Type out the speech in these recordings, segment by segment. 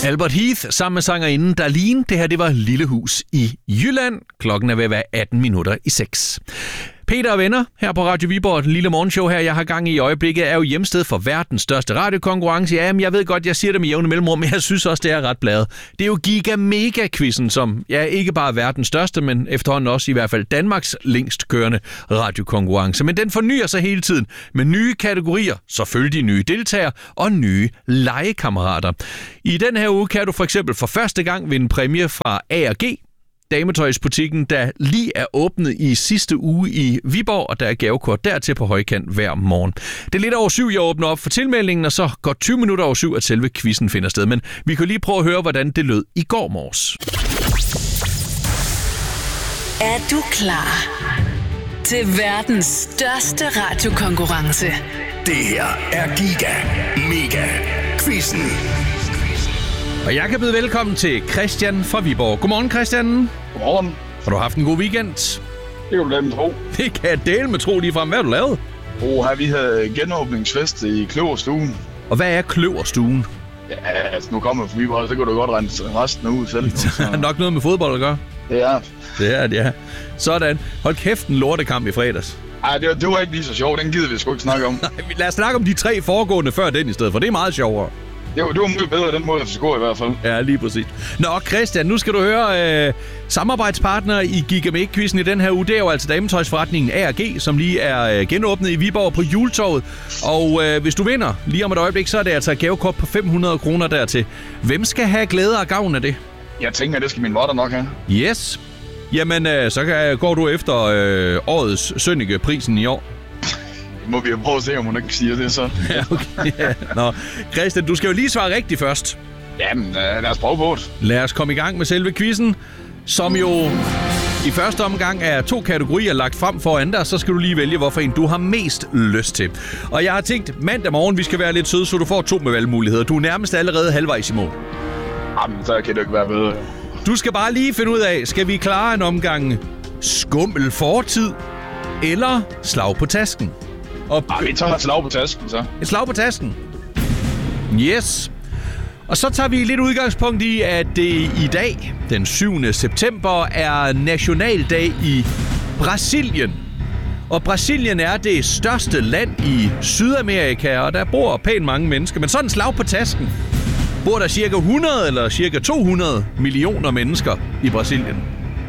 Albert Heath sammen med sangerinden Darlene. Det her, det var Lille Hus i Jylland. Klokken er ved at være 6:18. Peter og venner her på Radio Viborg, den lille morgenshow her, jeg har gang i øjeblikket, er jo hjemsted for verdens største radiokonkurrence. Jamen, jeg ved godt, jeg siger det med jævne mellemrum, men jeg synes også, det er ret bladet. Det er jo Giga Mega-quizzen, som ikke bare er verdens største, men efterhånden også i hvert fald Danmarks længst kørende radiokonkurrence. Men den fornyer sig hele tiden med nye kategorier, selvfølgelig nye deltagere og nye legekammerater. I den her uge kan du for eksempel for første gang vinde præmie fra A&G, dametøjsbutikken, der lige er åbnet i sidste uge i Viborg, og der er gavekort dertil på højkant hver morgen. Det er lidt over 7, jeg åbner op for tilmeldingen, og så går 20 minutter over 7, at selve quizzen finder sted. Men vi kan lige prøve at høre, hvordan det lød i går morges. Er du klar til verdens største radiokonkurrence? Det her er Giga Mega Quizzen. Og jeg kan byde velkommen til Christian fra Viborg. Godmorgen, Christian. Godmorgen. Har du haft en god weekend? Det kan du lade med tro. Det kan jeg dele med tro lige frem. Hvad har du lavet? Her vi havde genåbningsfest i Kløverstuen. Og hvad er Kløverstuen? Ja, altså nu kommer jeg fra Viborg, så kan du godt rense resten ud selv. Det er nok noget med fodbold at gøre. Det er. Det er det, ja. Sådan. Hold kæft, en lortekamp i fredags. Ej, det var ikke lige så sjovt. Den gider vi sgu ikke snakke om. Nej, lad os snakke om de 3 foregående før den i stedet, for det er meget sjovere. Det var meget bedre den måde, FCK i hvert fald. Ja, lige præcis. Nå, Christian, nu skal du høre samarbejdspartner i Giga Mega-quizzen i den her uge. Det er jo altså dametøjsforretningen A&G, som lige er genåbnet i Viborg på Juletorvet. Og hvis du vinder lige om et øjeblik, så er det altså et gavekort på 500 kroner dertil. Hvem skal have glæde og gavn af det? Jeg tænker, det skal min mutter nok have. Yes. Jamen, så går du efter årets Sønneke-prisen i år. Må vi jo prøve at se, om hun ikke siger det så. Ja, okay. Ja. Nå, Christian, du skal jo lige svare rigtigt først. Jamen, lad os prøve på det. Lad os komme i gang med selve quizzen, som jo i første omgang er 2 kategorier lagt frem foran dig, så skal du lige vælge, hvorfor en du har mest lyst til. Og jeg har tænkt, mandag morgen, vi skal være lidt søde, så du får 2 med valgmuligheder. Du er nærmest allerede halvvejs i mål. Jamen, så kan det ikke være bedre. Du skal bare lige finde ud af, skal vi klare en omgang skummel fortid eller slag på tasken? Vi tager et slag på tasken, så. Et slag på tasken. Yes. Og så tager vi lidt udgangspunkt i, at det i dag, den 7. september, er nationaldag i Brasilien. Og Brasilien er det største land i Sydamerika, og der bor pænt mange mennesker. Men sådan en slag på tasken, bor der cirka 100 eller cirka 200 millioner mennesker i Brasilien.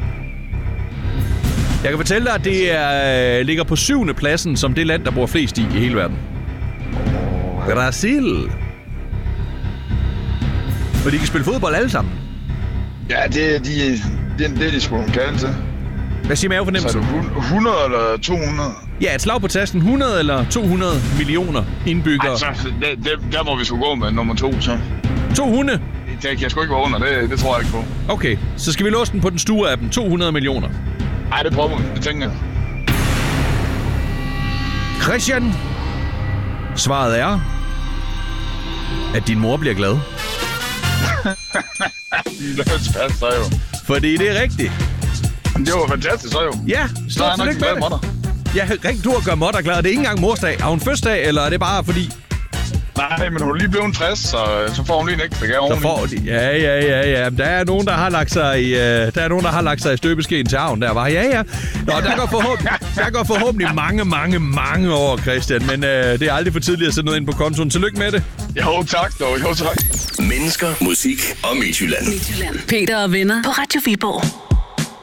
Jeg kan fortælle dig, at det ligger på 7. pladsen som det land, der bor flest i hele verden. Brasil. Og de kan spille fodbold alle sammen. Ja, det er de sgu kalde til. Hvad siger mavefornemmelsen? Så er det 100 eller 200? Ja, et slag på tasken. 100 eller 200 millioner indbyggere. Altså, der må vi sgu gå med nummer 2, så. 200? Det kan jeg sgu ikke være under, det tror jeg ikke på. Okay, så skal vi låse den på den store af dem. 200 millioner. Ej, det prøver vi. Det tænker jeg. Christian, svaret er, at din mor bliver glad. Det er så jo. Fordi det er rigtigt. Det var fantastisk så jo. Ja, stort tillykke med det. Ja, rigtig, du har gjort Motter glad. Det er ikke engang morsdag. Har hun fødselsdag, eller er det bare fordi... Nej, men hun er lige blevet 60, så får hun lige en ekstra gave oveni. Ja. Der er nogen, der har lagt sig i støbeskeen til arven der, var. Ja. Nå, der går forhåbentlig mange år, Christian. Men det er aldrig for tidligt at sætte noget ind på kontoen. Tillykke med det. Jo, tak dog. Jo, tak. Mennesker, musik og Midtjylland. Peter og venner på Radio Viborg.